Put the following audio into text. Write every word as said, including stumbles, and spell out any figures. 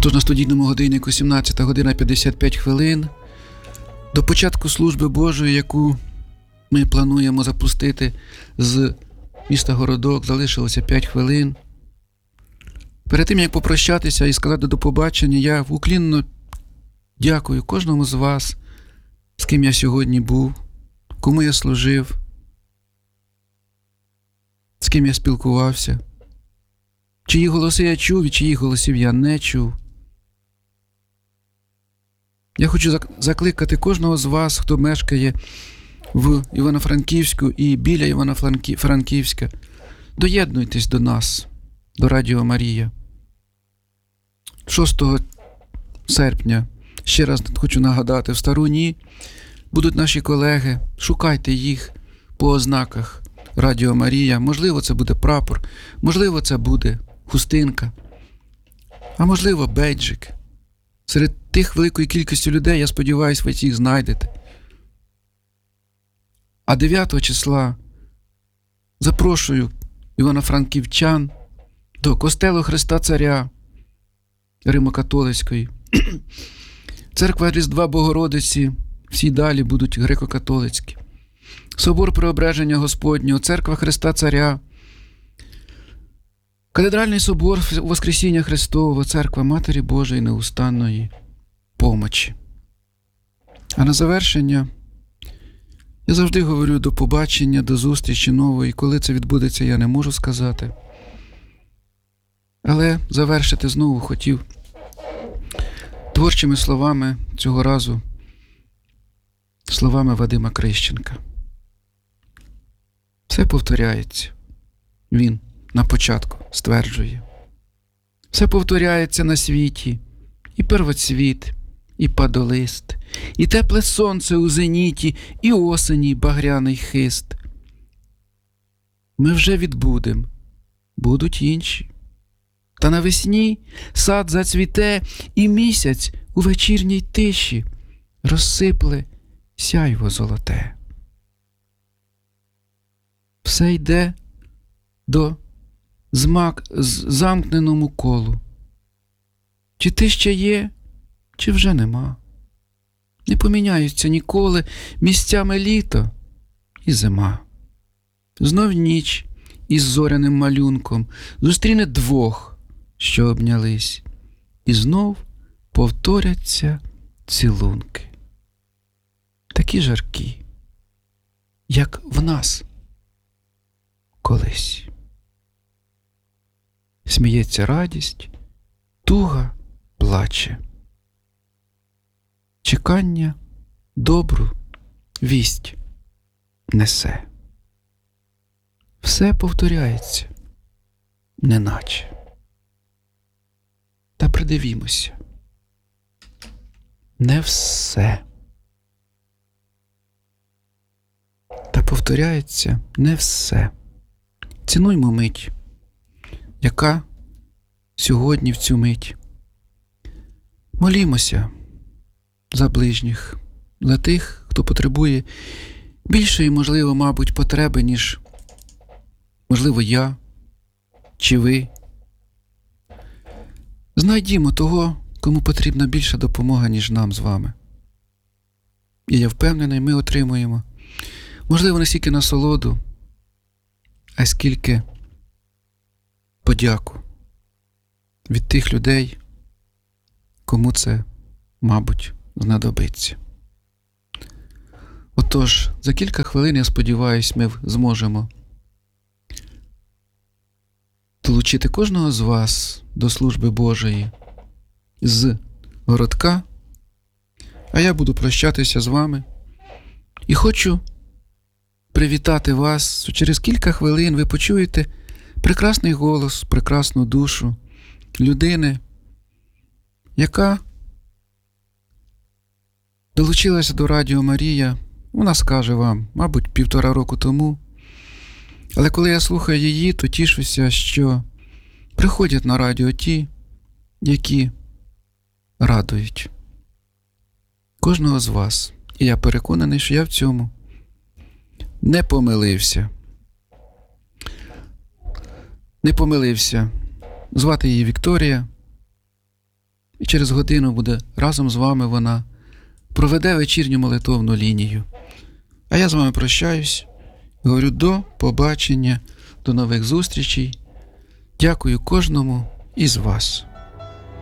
Тож на студійному годиннику сімнадцята година п'ятдесят п'ять хвилин. До початку служби Божої, яку ми плануємо запустити з міста Городок, залишилося п'ять хвилин. Перед тим, як попрощатися і сказати до побачення, я уклінно дякую кожному з вас, з ким я сьогодні був, кому я служив, з ким я спілкувався, чиї голоси я чув і чиїх голосів я не чув. Я хочу закликати кожного з вас, хто мешкає в Івано-Франківську і біля Івано-Франківська. Доєднуйтесь до нас, до Радіо Марія. шостого серпня, ще раз хочу нагадати, в Старуні будуть наші колеги. Шукайте їх по ознаках Радіо Марія. Можливо, це буде прапор, можливо, це буде хустинка, а можливо, бейджик. Серед тих великої кількості людей, я сподіваюся, ви їх знайдете. А дев'ятого числа запрошую івано-франківчан до Костелу Христа Царя Римо-католицької. Церква Різдва Богородиці, всі далі будуть греко-католицькі. Собор Преображення Господнього, Церква Христа Царя, Катедральний собор Воскресіння Христового, Церква Матері Божої Неустанної Помочі. А на завершення я завжди говорю до побачення, до зустрічі нової. Коли це відбудеться, я не можу сказати. Але завершити знову хотів творчими словами цього разу, словами Вадима Крищенка. Все повторяється. Він на початку стверджує. Все повторяється на світі. І первоцвіт, і падолист, і тепле сонце у зеніті, і осені багряний хист. Ми вже відбудем, будуть інші. Та навесні сад зацвіте, і місяць у вечірній тиші розсипле сяйво золоте. Все йде до змак з замкненому колу. Чи ти ще є, чи вже нема. Не поміняються ніколи місцями літо і зима. Знов ніч із зоряним малюнком зустріне двох, що обнялись, і знов повторяться цілунки. Такі жаркі, як в нас колись. Сміється радість, туга плаче. Чекання добру вість несе. Все повторяється, неначе. Та придивімося. Не все. Та повторяється не все. Цінуймо мить, яка сьогодні в цю мить. Молімося за ближніх, за тих, хто потребує більшої, можливо, мабуть, потреби, ніж, можливо, я чи ви. Знайдімо того, кому потрібна більша допомога, ніж нам з вами. І я впевнений, ми отримуємо, можливо, не стільки насолоду, а скільки подяку від тих людей, кому це, мабуть, знадобиться. Отож, за кілька хвилин, я сподіваюся, ми зможемо долучити кожного з вас до служби Божої з Городка, а я буду прощатися з вами. І хочу привітати вас. Через кілька хвилин ви почуєте прекрасний голос, прекрасну душу людини, яка долучилася до Радіо Марія, вона скаже вам, мабуть, півтора року тому. Але коли я слухаю її, то тішуся, що приходять на радіо ті, які радують кожного з вас. І я переконаний, що я в цьому не помилився. Не помилився. Звати її Вікторія. і через годину буде разом з вами вона, проведе вечірню молитовну лінію. А я з вами прощаюсь, говорю до побачення, до нових зустрічей. Дякую кожному із вас.